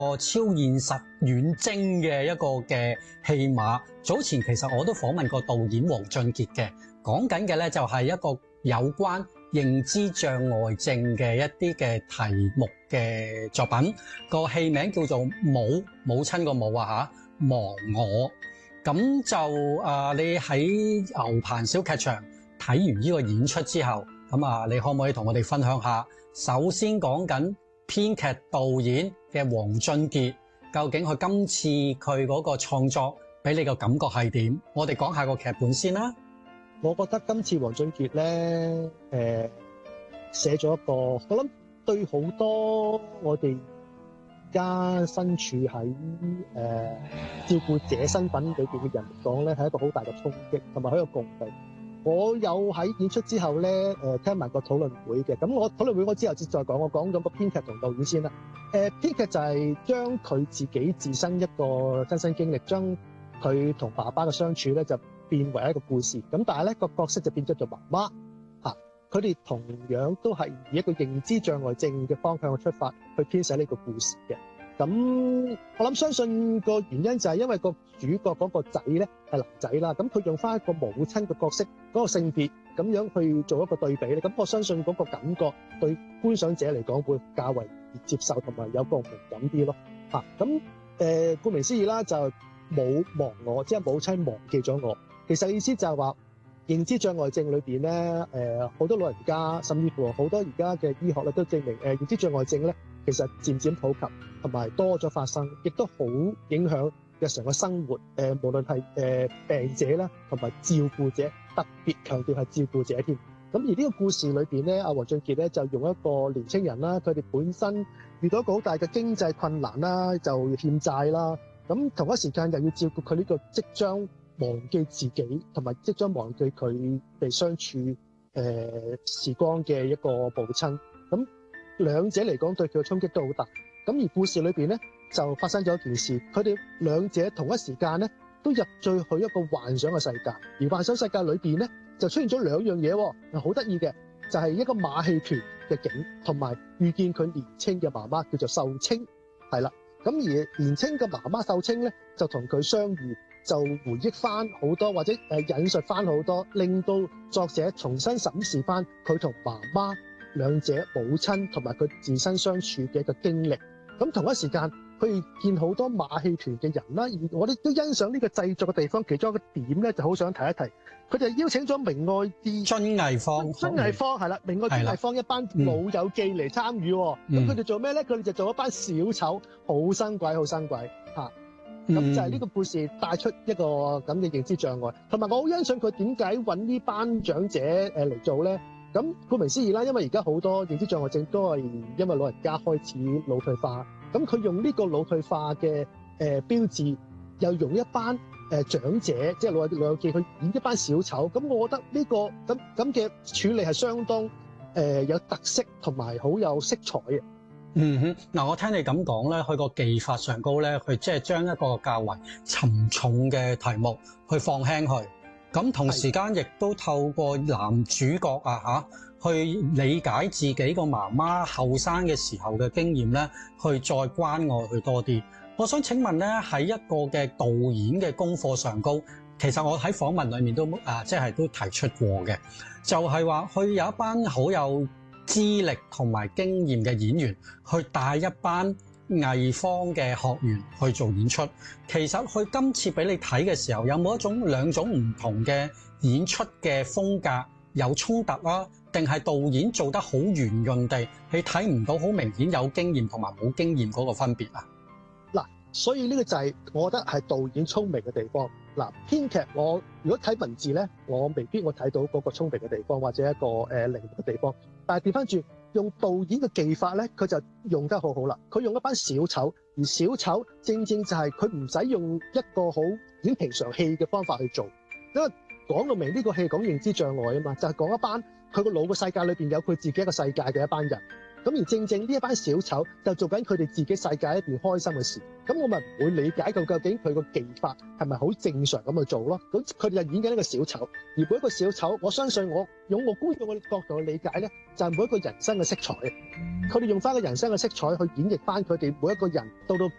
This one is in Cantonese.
超現實遠征嘅一個嘅戲碼。早前其實我都訪問過導演黃俊傑嘅，講緊嘅咧就係一個有關認知障礙症嘅一啲嘅題目嘅作品。個戲名叫做母親個母啊嚇，忘我。咁就你喺牛棚小劇場睇完呢個演出之後，咁你可唔可以同我哋分享下？首先講緊編劇導演嘅黃俊傑，究竟佢今次佢嗰個創作俾你個感覺係點？我哋講下個劇本先啦。 我覺得今次黃俊傑咧，寫咗一個，我諗對好多我哋而家身處喺照顧者身份裏邊嘅人嚟講咧，係一個好大嘅衝擊，同埋一個共鳴。我有喺演出之後咧，聽埋個討論會嘅。咁我討論會我之後先再講，我講咗個編劇同導演先啦。編劇就係將佢自己自身一個親身經歷，將佢同爸爸嘅相處咧就變為一個故事。咁但係咧個角色就變咗做媽媽嚇。佢哋同樣都係以一個認知障礙症嘅方向去出發去編寫呢個故事嘅。咁我諗相信個原因就係因為個主角嗰個仔咧係男仔啦，咁佢用翻一個母親嘅角色嗰個性別咁樣去做一個對比咧，咁我相信嗰個感覺對觀賞者嚟講會較為接受同埋有共鳴感啲咯。咁顧名思義啦，就母忘我，即係母親忘記咗我。其實意思就係話認知障礙症裏邊咧，好多老人家甚至乎好多而家嘅醫學咧都證明認知障礙症咧其實漸漸普及同埋多咗發生，亦都好影響日常嘅生活。無論係病者啦同埋照顧者，特別強調係照顧者添。咁而呢個故事裏邊咧，阿黃俊傑咧就用一個年青人啦，佢哋本身遇到一個好大嘅經濟困難啦，就欠債啦。咁同一時間又要照顧佢呢個即將忘記自己同埋即將忘記佢哋相處時光嘅一個母親。咁兩者嚟講對佢嘅衝擊都好大。咁而故事裏邊咧就發生咗一件事，佢哋兩者同一時間咧都入咗去一個幻想嘅世界，而幻想世界裏邊咧就出現咗兩樣嘢喎，好得意嘅就係一個馬戲團嘅景，同埋遇見佢年青嘅媽媽叫做秀清，係啦。咁而年青嘅媽媽秀清咧就同佢相遇，就回憶翻好多或者引述翻好多，令到作者重新審視翻佢同媽媽兩者母親同埋佢自身相處嘅一個經歷。咁同一時間佢見好多馬戲團嘅人啦，而我哋都欣賞呢個製作嘅地方。其中一個點咧就好想提一提，佢哋邀請咗明愛啲遵藝坊係啦，明愛遵藝坊一班老友記嚟參與。咁佢哋做咩咧？佢哋就做一班小丑，好生鬼嚇。咁就係呢個故事帶出一個咁嘅認知障礙，同埋我好欣賞佢點解揾呢班長者嚟做咧。咁顧名思義啦，因為而家好多認知障礙症都係因為老人家開始腦退化，咁佢用呢個腦退化嘅標誌，又用一班長者，即係老友記去演一班小丑，咁我覺得呢個咁嘅處理係相當有特色同埋好有色彩嘅。 嗱，我聽你咁講咧，佢個技法上高咧，佢即係將一個較為沉重嘅題目去放輕佢。咁同時間亦都透過男主角去理解自己個媽媽後生嘅時候嘅經驗咧，去再關愛佢多啲。我想請問咧，喺一個嘅導演嘅功課上高，其實我喺訪問裏面都即係都提出過嘅，就係話佢有一班好有資歷同埋經驗嘅演員去帶一班藝坊嘅學員去做演出。其實佢今次俾你睇嘅時候，有冇兩種唔同嘅演出嘅風格有衝突啊？定係導演做得好圓潤地，你睇唔到好明顯有經驗同埋冇經驗嗰個分別啊？ 嗱，所以呢個就係我覺得係導演聰明嘅地方。嗱，編劇我如果睇文字咧，我未必會睇到嗰個聰明嘅地方或者一個靈活嘅地方。但係調翻轉用導演嘅技法咧，佢就用得好好啦。佢用一班小丑，而小丑正正就係佢唔使用一個好演平常戲嘅方法去做，因為講到明呢個戲講認知障礙啊嘛，就係講一班佢個腦嘅世界裏邊有佢自己一個世界嘅一班人。 咁而正正呢一班小丑就做緊佢哋自己世界一段開心嘅事，咁我咪唔會理解究竟佢個技法係咪好正常咁去做咯？咁佢哋就演緊呢個小丑，而每一個小丑，我相信我用我觀眾嘅角度去理解咧，就係每一個人生嘅色彩，佢哋用翻個人生嘅色彩去演繹翻佢哋每一個人到